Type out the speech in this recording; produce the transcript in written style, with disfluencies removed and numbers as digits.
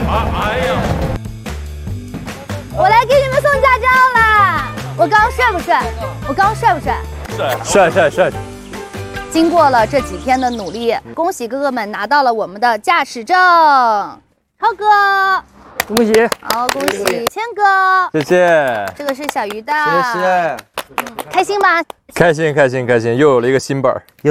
哎呀！ 我来给你们送驾照啦！我刚帅不帅？我刚帅不帅？ 帅。 经过了这几天的努力，恭喜哥哥们拿到了我们的驾驶证。超哥， 恭喜！ 好，恭喜谦哥， 谢谢， 这个是小鱼的， 谢谢， 开心吗？ 开心，又有了一个新本儿。